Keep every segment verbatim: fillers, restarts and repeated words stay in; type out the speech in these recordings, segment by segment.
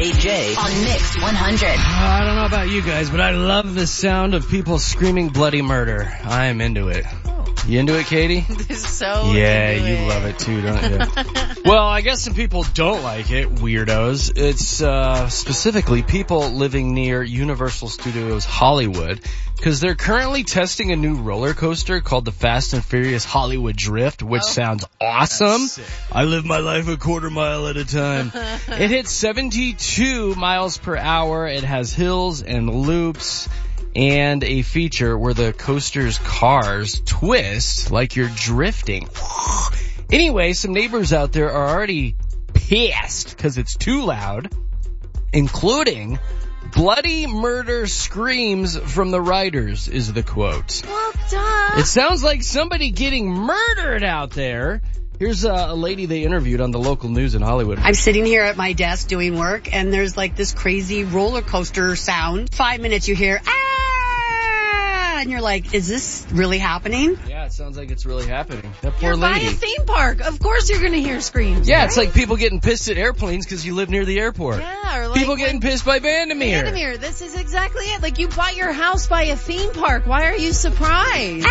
K J on Mix one hundred. I don't know about you guys, but I love the sound of people screaming bloody murder. I am into it. You into it, Katie? So yeah, into you it. love it too, don't you? Well, I guess some people don't like it, weirdos. It's uh specifically people living near Universal Studios Hollywood, because they're currently testing a new roller coaster called the Fast and Furious Hollywood Drift, which Oh. sounds awesome. I live my life a quarter mile at a time. It hits seventy-two miles per hour. It has hills and loops and a feature where the coaster's cars twist like you're drifting. Anyway, some neighbors out there are already pissed because it's too loud, including bloody murder screams from the riders, is the quote. Well, duh. It sounds like somebody getting murdered out there. Here's a, a lady they interviewed on the local news in Hollywood. I'm sitting here at my desk doing work, and there's like this crazy roller coaster sound. Five minutes you hear, ah! And you're like, is this really happening? Yeah, it sounds like it's really happening. That poor You're by lady. a theme park. Of course you're going to hear screams. Yeah, right? it's like people getting pissed at airplanes because you live near the airport. Yeah, or like People when- getting pissed by Vandermeer. Vandermeer, this is exactly it. Like, you bought your house by a theme park. Why are you surprised?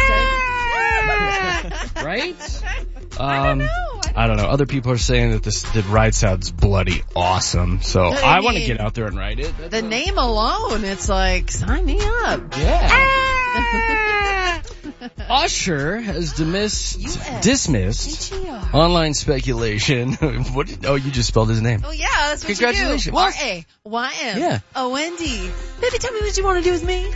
Right? I don't Um, know. I don't know. Other people are saying that this the ride sounds bloody awesome. So I I, want to mean, get out there and ride it. That's The a- name alone, it's like, sign me up. Yeah. Usher has dismissed, U S dismissed H E R. online speculation. What? Did, oh, you just spelled his name. Oh, yeah, that's what Congratulations. you do. R A Y M Yeah. O N D. Baby, tell me what you want to do with me.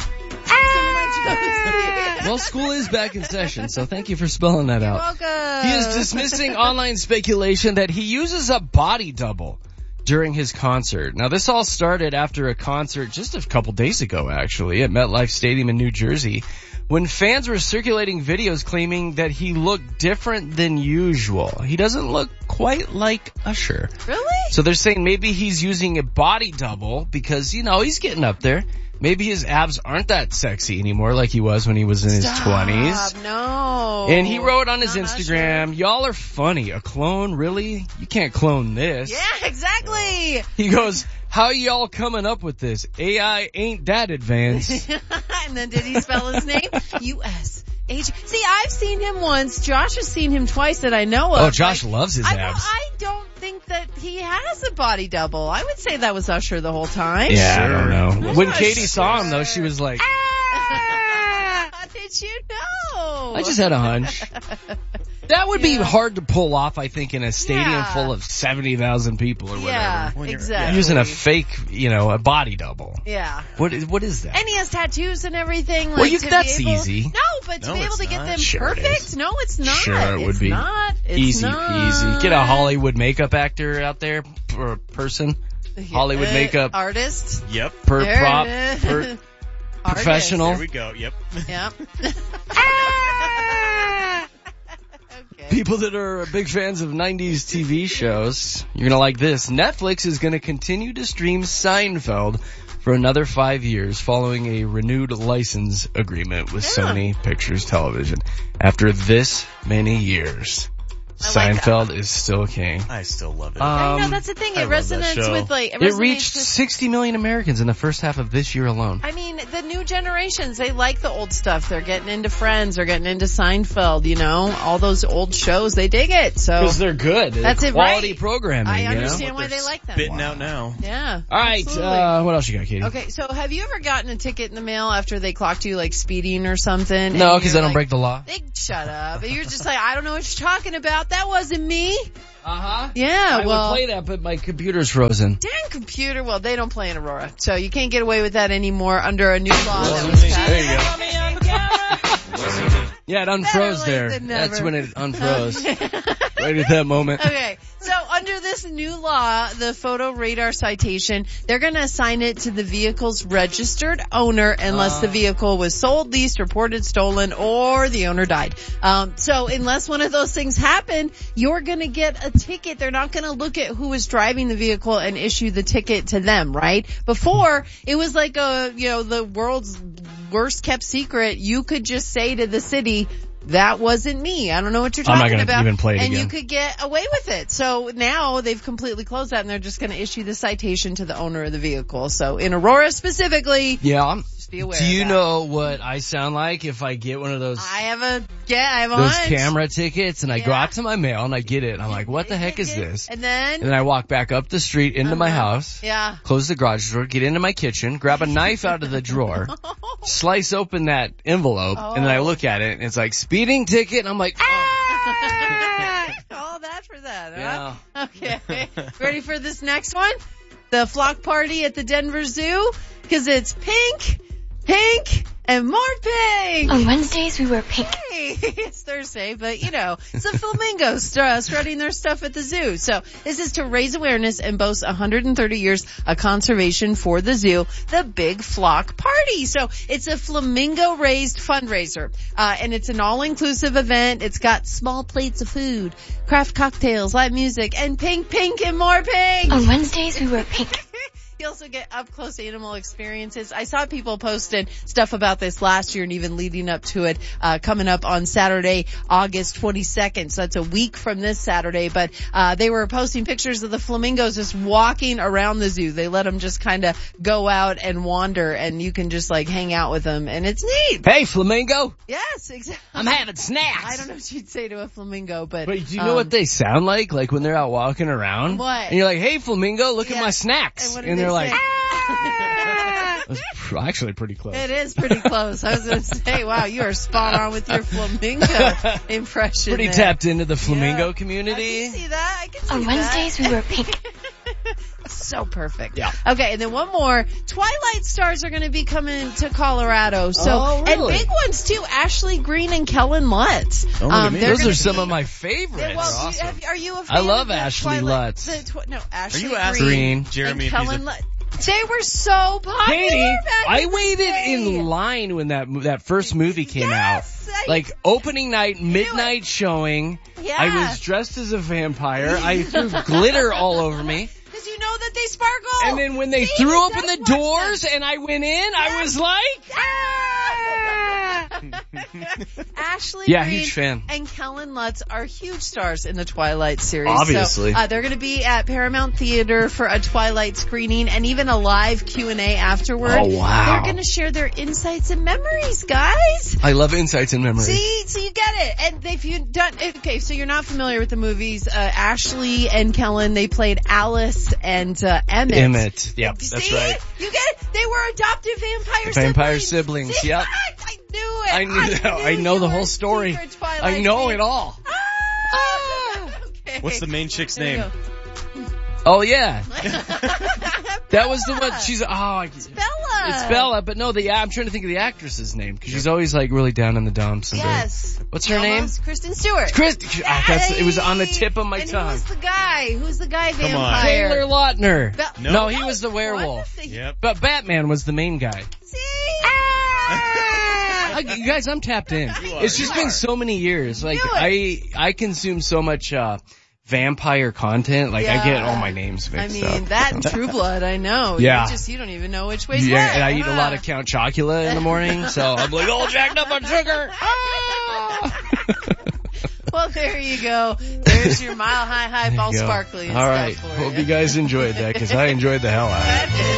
Well, school is back in session, so thank you for spelling that out. Welcome. He is dismissing online speculation that he uses a body double during his concert. Now, this all started after a concert just a couple days ago, actually, at MetLife Stadium in New Jersey, when fans were circulating videos claiming that he looked different than usual. He doesn't look quite like Usher. Really? So they're saying maybe he's using a body double because, you know, he's getting up there. Maybe his abs aren't that sexy anymore like he was when he was in his twenties. Stop, no. And he wrote on his Not Instagram, Usher. y'all are funny. A clone? Really? You can't clone this. Yeah, exactly. He goes, how y'all coming up with this? A I ain't that advanced. And then did he spell his name? U S H. See, I've seen him once. Josh has seen him twice that I know of. Oh, Josh Like, loves his I, abs. I don't think that he has a body double. I would say that was Usher the whole time. Yeah, I don't know. When Sure. Katie saw him, though, she was like, How did you know? I just had a hunch. That would be Yeah. hard to pull off, I think, in a stadium Yeah. full of seventy thousand people or Yeah, whatever. exactly. Using a fake, you know, a body double. Yeah. What is, what is that? And he has tattoos and everything. Like, Well, you- to that's be able, easy. No, but to No, be able it's to get not. them Sure it perfect. is. No, it's not. Sure it would it's be. Not. It's Easy not. peasy. Get a Hollywood makeup actor out there, or a person, Hollywood Uh, makeup artist. Yep. per There prop, it is. per Artist. professional. There we go. Yep. Yep. Okay. People that are big fans of nineties T V shows, you're gonna like this. Netflix is gonna continue to stream Seinfeld for another five years following a renewed license agreement with Yeah. Sony Pictures Television. After this many years, I like Seinfeld is still king. I still love it. I know, Um, that's the thing. I It love that resonates show. with like, it, It resonates reached with, sixty million Americans in the first half of this year alone. I mean, the new generations, they like the old stuff. They're getting into Friends, they're getting into Seinfeld, you know, all those old shows, they dig it. So Because they're good. They're That's it, quality right. programming. I you know? understand why They're they like them. Spitting out now. Yeah. All right, absolutely. uh, what else you got, Katie? Okay, so have you ever gotten a ticket in the mail after they clocked you like speeding or something? No, And because you're I don't like, break the law. They shut up. And you're just like, I don't know what you're talking about. That wasn't me. Uh-huh. Yeah, I well, would play that, but my computer's frozen. dang computer. Well, they don't play in Aurora, so you can't get away with that anymore under a new law that Well, was there passed. you go. Yeah, it unfroze late there. than never. That's when it unfroze. Right at that moment. Okay, so under this new law, the photo radar citation, they're going to assign it to the vehicle's registered owner unless Uh. the vehicle was sold, leased, reported stolen, or the owner died. Um, so unless one of those things happen, you're going to get a ticket. They're not going to look at who was driving the vehicle and issue the ticket to them, right? Before, it was like a, you know, the world's worst kept secret. You could just say to the city, that wasn't me. I don't know what you're I'm not talking gonna about. even play it and again. you could get away with it. So now they've completely closed that and they're just going to issue the citation to the owner of the vehicle. So in Aurora specifically, Yeah. I'm, just be aware do you of that. know what I sound like if I get one of those I have a, yeah, I have a those hunch. camera tickets and I go Yeah. out to my mail and I get it and I'm like, what the heck is this? And then, And then I walk back up the street into my Uh-huh. house, yeah. close the garage door, get into my kitchen, grab a knife out of the drawer, slice open that envelope, and then I Oh. look at it and it's like speeding ticket and I'm like, ah! All that for that, Yeah. huh? Okay. Ready for this next one? The flock party at the Denver Zoo? Cause it's pink, pink, and more pink. On Wednesdays, we wear pink. Hey, it's Thursday, but you know, it's a flamingo st- strutting their stuff at the zoo. So this is to raise awareness and boast one hundred thirty years of conservation for the zoo, the Big Flock Party. So it's a flamingo raised fundraiser, uh, and it's an all-inclusive event. It's got small plates of food, craft cocktails, live music, and pink, pink, and more pink. On Wednesdays, we wear pink. You also get up close animal experiences. I saw people posting stuff about this last year and even leading up to it, uh, coming up on Saturday, August twenty-second. So that's a week from this Saturday, but, uh, they were posting pictures of the flamingos just walking around the zoo. They let them just kind of go out and wander and you can just like hang out with them and it's neat. Hey, flamingo, Yes, exactly. I'm having snacks. I don't know what you'd say to a flamingo, but. But do you know um, what they sound like, like when they're out walking around? What? And you're like, hey, flamingo, look Yeah. at my snacks. And what do And they they're like, say? that's pr- actually pretty close. It is pretty close. I was going to say, wow, you are spot on with your flamingo impression. Pretty there. tapped into the flamingo Yeah. community. I can see that. I can see On that. Wednesdays, we wear pink. So perfect. Yeah. Okay, and then one more. Twilight stars are going to be coming to Colorado. So, Oh, really? and big ones too. Ashley Green and Kellen Lutz. Oh, look at me. they're Those gonna are some be- of my favorites. Yeah, well, They're do you- awesome. have- are you a fan I love of the Ashley Twilight- Lutz. the tw- no, Ashley you Green, asking Green. Jeremy and if he's Kellen a- Lutz. They were so popular. Katie, back I in the waited day. in line when that that first movie came Yes, out. I- Like opening night, knew midnight showing. Yeah. I was dressed as a vampire. I threw glitter all over me. Because you know that they sparkle. And then when they See, threw it open does the watch them. doors and I went in, I was like, Ashley Yeah, Green huge fan. and Kellen Lutz are huge stars in the Twilight series. Obviously. So, uh, they're going to be at Paramount Theater for a Twilight screening and even a live Q and A afterward. Oh, wow. They're going to share their insights and memories, guys. I love insights and memories. See, so you get it. And if you done, okay, so you're not familiar with the movies, uh, Ashley and Kellen, they played Alice and, uh, Emmett. Emmett. Yep, You that's see right. it? You get it? They were adopted vampire siblings. Vampire siblings, See, yep. I, I knew it. I knew that. I knew know you the were whole a story. secret Twilight I know fan. it all. Ah! Okay. What's the main chick's There you name? Oh yeah. go. That was the one. Bella. She's, oh, I- Bella. it's Bella, but no, the, yeah, I'm trying to think of the actress's name because she's always like really down in the dumps. And Yes. What's her name? Almost. Kristen Stewart. Chris, ah, that's, it was on the tip of my and tongue. who's the guy? Who's the guy on. vampire? Taylor Lautner. Be- No. No, he That was the one werewolf. of the- Yep. But Batman was the main guy. See? I, you guys, I'm tapped in. are. It's just You been are. so many years. Like Do I, I consume so much uh vampire content. Like I Yeah. get all my names I mixed mean, up. that and True Blood, I know. Yeah. You just, you don't even know which way's Yeah, what. and I eat a lot huh? of Count Chocula in the morning, so I'm like all jacked up on sugar. Ah! Well, there you go. There's your mile high high ball There you go. sparkly and All stuff right. for Hope you. you guys enjoyed that because I enjoyed the hell out of it.